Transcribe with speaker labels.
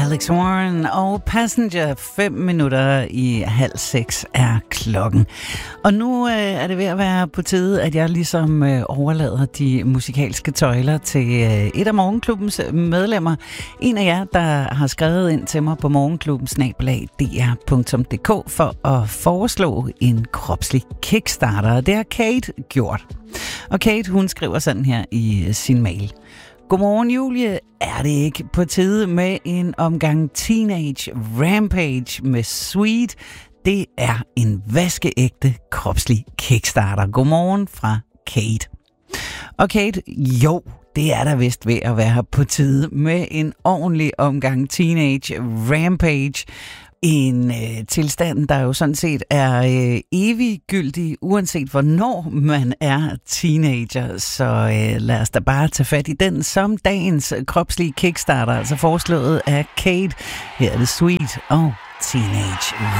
Speaker 1: Alex Warren og Passenger. 5 minutter i 5:30 er klokken. Og nu er det ved at være på tide, at jeg ligesom overlader de musikalske tøjler til et af Morgenklubbens medlemmer. En af jer, der har skrevet ind til mig på morgenklubben@dr.dk for at foreslå en kropslig kickstarter. Det har Kate gjort. Og Kate, hun skriver sådan her i sin mail. Godmorgen, Julie. Er det ikke på tide med en omgang Teenage Rampage med Sweet? Det er en vaskeægte kropslig kickstarter. Godmorgen fra Kate. Og Kate, jo, det er der vist ved at være på tide med en ordentlig omgang Teenage Rampage. En tilstand, der jo sådan set er eviggyldig, uanset hvornår man er teenager. Så lad os da bare tage fat i den som dagens kropslige kickstarter, altså foreslået af Kate. Her er det Sweet og Teenage